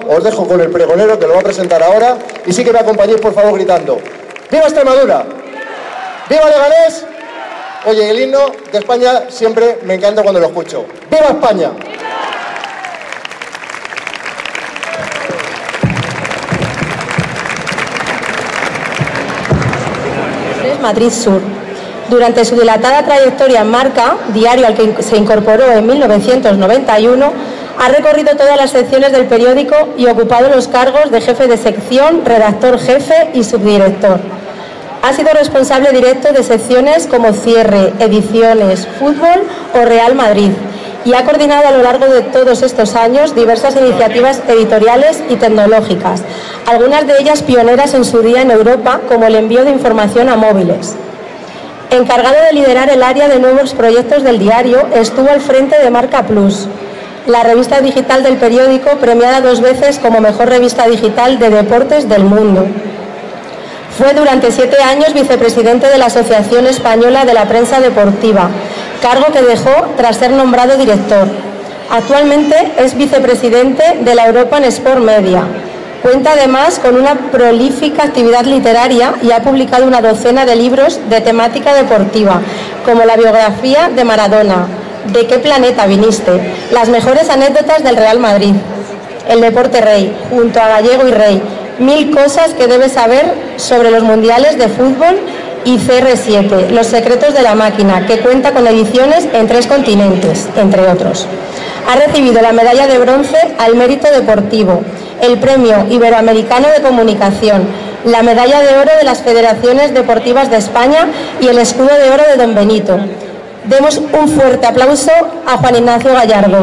os dejo con el pregonero que lo va a presentar ahora y sí que me acompañéis por favor gritando ¡Viva Extremadura! ¡Viva Leganés! Oye, el himno de España siempre me encanta cuando lo escucho. ¡Viva España! Madrid Sur. Durante su dilatada trayectoria en Marca, diario al que se incorporó en 1991, ha recorrido todas las secciones del periódico y ocupado los cargos de jefe de sección, redactor jefe y subdirector. Ha sido responsable directo de secciones como Cierre, Ediciones, Fútbol o Real Madrid y ha coordinado a lo largo de todos estos años diversas iniciativas editoriales y tecnológicas, algunas de ellas pioneras en su día en Europa, como el envío de información a móviles. Encargado de liderar el área de nuevos proyectos del diario, estuvo al frente de Marca Plus, la revista digital del periódico, premiada 2 veces como mejor revista digital de deportes del mundo. Fue durante 7 años vicepresidente de la Asociación Española de la Prensa Deportiva, cargo que dejó tras ser nombrado director. Actualmente es vicepresidente de la European Sport Media. Cuenta además con una prolífica actividad literaria y ha publicado una docena de libros de temática deportiva, como la biografía de Maradona, ¿De qué planeta viniste?, las mejores anécdotas del Real Madrid, El deporte rey, junto a Gallego y Rey, 1000 cosas que debes saber sobre los mundiales de fútbol y CR7, Los secretos de la máquina, que cuenta con ediciones en 3 continentes, entre otros. Ha recibido la medalla de bronce al mérito deportivo, el premio Iberoamericano de Comunicación, la medalla de oro de las Federaciones Deportivas de España y el escudo de oro de Don Benito. Demos un fuerte aplauso a Juan Ignacio Gallardo.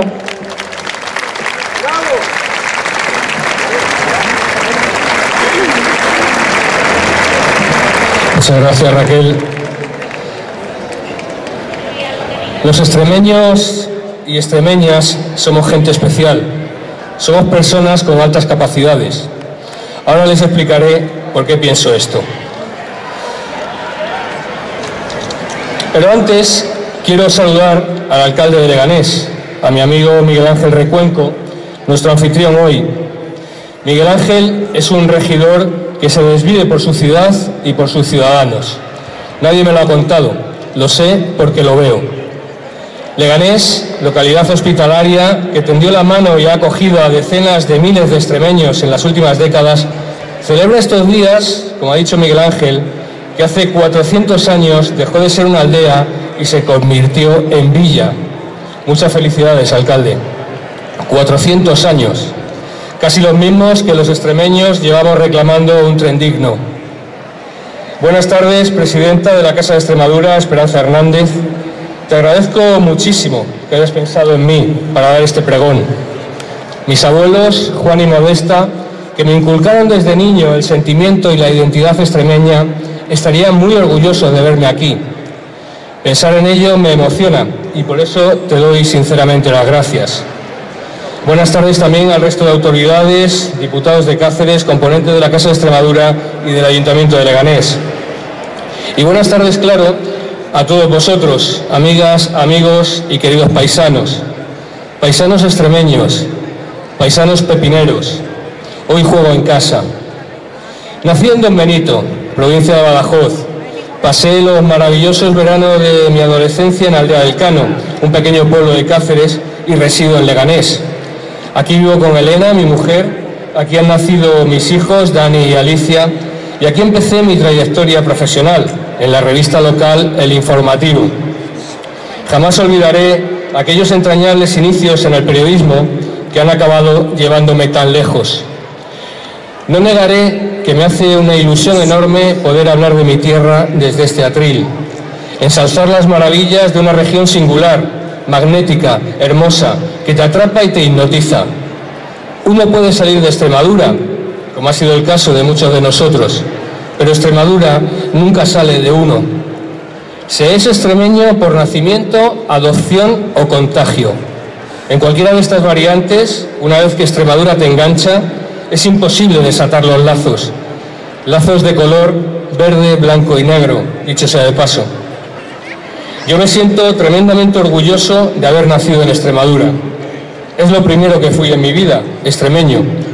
Muchas gracias, Raquel. Los extremeños y extremeñas somos gente especial. Somos personas con altas capacidades. Ahora les explicaré por qué pienso esto. Pero antes quiero saludar al alcalde de Leganés, a mi amigo Miguel Ángel Recuenco, nuestro anfitrión hoy. Miguel Ángel es un regidor que se desvive por su ciudad y por sus ciudadanos. Nadie me lo ha contado, lo sé porque lo veo. Leganés, localidad hospitalaria que tendió la mano y ha acogido a decenas de miles de extremeños en las últimas décadas, celebra estos días, como ha dicho Miguel Ángel, que hace 400 años dejó de ser una aldea y se convirtió en villa. Muchas felicidades, alcalde. 400 años. Casi los mismos que los extremeños llevamos reclamando un tren digno. Buenas tardes, presidenta de la Casa de Extremadura, Esperanza Hernández. Te agradezco muchísimo que hayas pensado en mí para dar este pregón. Mis abuelos, Juan y Modesta, que me inculcaron desde niño el sentimiento y la identidad extremeña, estarían muy orgullosos de verme aquí. Pensar en ello me emociona y por eso te doy sinceramente las gracias. Buenas tardes también al resto de autoridades, diputados de Cáceres, componentes de la Casa de Extremadura y del Ayuntamiento de Leganés. Y buenas tardes, claro, a todos vosotros, amigas, amigos y queridos paisanos. Paisanos extremeños, paisanos pepineros. Hoy juego en casa. Nací en Don Benito, provincia de Badajoz. Pasé los maravillosos veranos de mi adolescencia en Aldea del Cano, un pequeño pueblo de Cáceres, y resido en Leganés. Aquí vivo con Elena, mi mujer, aquí han nacido mis hijos, Dani y Alicia, y aquí empecé mi trayectoria profesional, en la revista local El Informativo. Jamás olvidaré aquellos entrañables inicios en el periodismo que han acabado llevándome tan lejos. No negaré que me hace una ilusión enorme poder hablar de mi tierra desde este atril, ensalzar las maravillas de una región singular, magnética, hermosa, que te atrapa y te hipnotiza. Uno puede salir de Extremadura, como ha sido el caso de muchos de nosotros, pero Extremadura nunca sale de uno. Se es extremeño por nacimiento, adopción o contagio. En cualquiera de estas variantes, una vez que Extremadura te engancha, es imposible desatar los lazos. Lazos de color verde, blanco y negro, dicho sea de paso. Yo me siento tremendamente orgulloso de haber nacido en Extremadura. Es lo primero que fui en mi vida, extremeño,